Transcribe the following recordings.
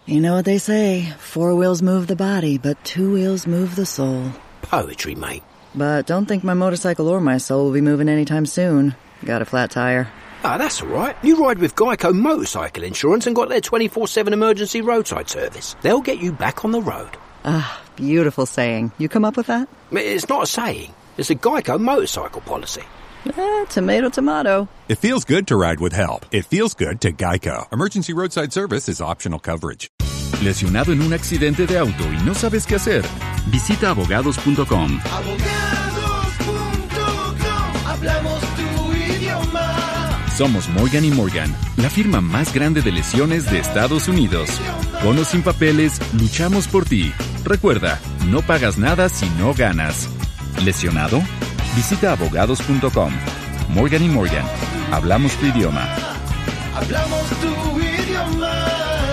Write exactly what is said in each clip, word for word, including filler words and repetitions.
You know what they say, four wheels move the body, but two wheels move the soul. Poetry, mate. But don't think my motorcycle or my soul will be moving anytime soon. Got a flat tire. Ah, that's all right. You ride with Geico Motorcycle Insurance and got their twenty-four seven emergency roadside service. They'll get you back on the road. Ah, beautiful saying. You come up with that? It's not a saying. It's a Geico motorcycle policy. Eh, tomato, tomato. It feels good to ride with help. It feels good to Geico. Emergency roadside service is optional coverage. ¿Lesionado en un accidente de auto y no sabes qué hacer? Visita abogados punto com. abogados punto com. Hablamos tu idioma. Somos Morgan y Morgan, la firma más grande de lesiones de Estados Unidos. Con o sin papeles, luchamos por ti. Recuerda, no pagas nada si no ganas. ¿Lesionado? Visita abogados punto com. Morgan y Morgan, hablamos tu idioma. Hablamos tu idioma.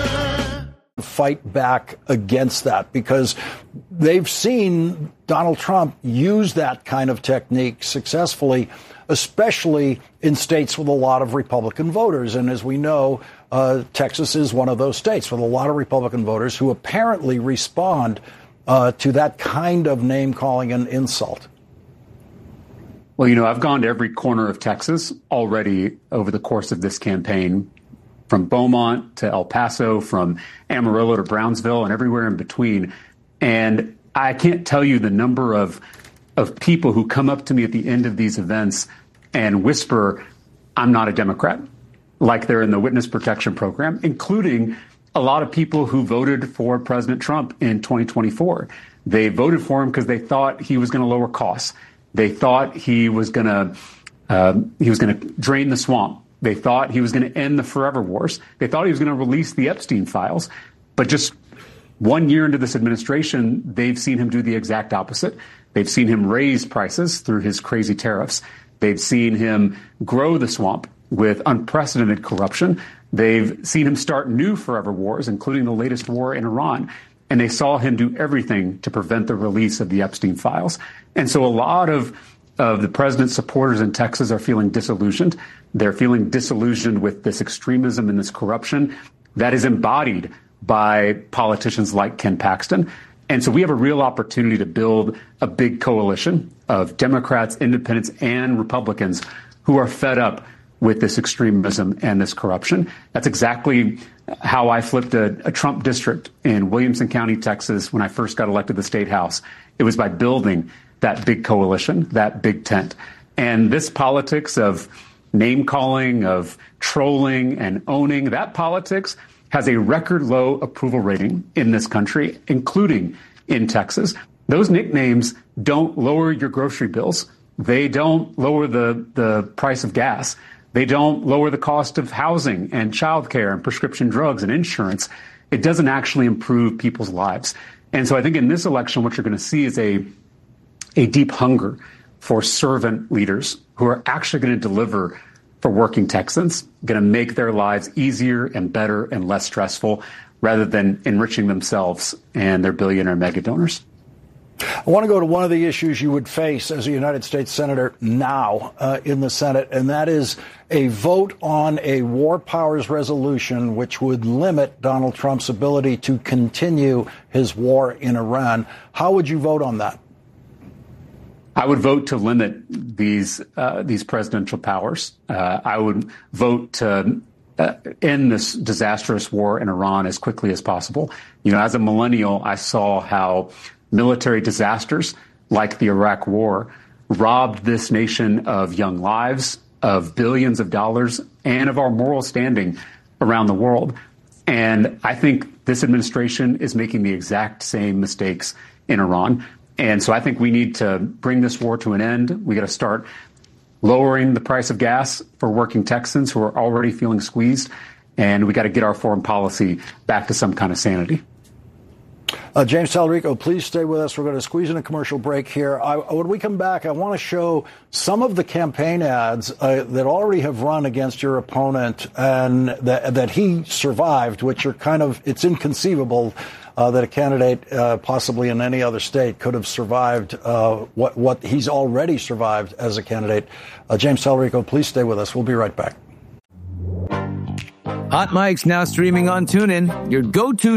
Fight back against that because they've seen Donald Trump use that kind of technique successfully, especially in states with a lot of Republican voters. And as we know, uh, Texas is one of those states with a lot of Republican voters who apparently respond uh, to that kind of name calling and insult. Well, you know, I've gone to every corner of Texas already over the course of this campaign, from Beaumont to El Paso, from Amarillo to Brownsville, and everywhere in between. And I can't tell you the number of of people who come up to me at the end of these events and whisper, I'm not a Democrat, like they're in the witness protection program, including a lot of people who voted for President Trump in twenty twenty-four. They voted for him because they thought he was going to lower costs. They thought he was going to uh, he was going to drain the swamp. They thought he was going to end the forever wars. They thought he was going to release the Epstein files. But just one year into this administration, they've seen him do the exact opposite. They've seen him raise prices through his crazy tariffs. They've seen him grow the swamp with unprecedented corruption. They've seen him start new forever wars, including the latest war in Iran. And they saw him do everything to prevent the release of the Epstein files. And so a lot of of the president's supporters in Texas are feeling disillusioned. They're feeling disillusioned with this extremism and this corruption that is embodied by politicians like Ken Paxton. And so we have a real opportunity to build a big coalition of Democrats, independents, and Republicans who are fed up with this extremism and this corruption. That's exactly how I flipped a, a Trump district in Williamson County, Texas, when I first got elected to the state house. It was by building that big coalition, that big tent. And this politics of name calling, of trolling and owning, that politics has a record low approval rating in this country, including in Texas. Those nicknames don't lower your grocery bills. They don't lower the, the price of gas. They don't lower the cost of housing and childcare and prescription drugs and insurance. It doesn't actually improve people's lives. And so I think in this election, what you're going to see is a a deep hunger for servant leaders who are actually going to deliver for working Texans, going to make their lives easier and better and less stressful rather than enriching themselves and their billionaire mega donors. I want to go to one of the issues you would face as a United States Senator now uh, in the Senate, and that is a vote on a war powers resolution which would limit Donald Trump's ability to continue his war in Iran. How would you vote on that? I would vote to limit these uh, these presidential powers. Uh, I would vote to uh, end this disastrous war in Iran as quickly as possible. You know, as a millennial, I saw how military disasters like the Iraq War robbed this nation of young lives, of billions of dollars, and of our moral standing around the world. And I think this administration is making the exact same mistakes in Iran. And so I think we need to bring this war to an end. We got to start lowering the price of gas for working Texans who are already feeling squeezed. And we got to get our foreign policy back to some kind of sanity. Uh, James Talarico, please stay with us. We're going to squeeze in a commercial break here. I, when we come back, I want to show some of the campaign ads uh, that already have run against your opponent and that, that he survived, which are kind of, it's inconceivable uh, that a candidate uh, possibly in any other state could have survived uh, what, what he's already survived as a candidate. Uh, James Talarico, please stay with us. We'll be right back. Hot Mike's now streaming on TuneIn, your go-to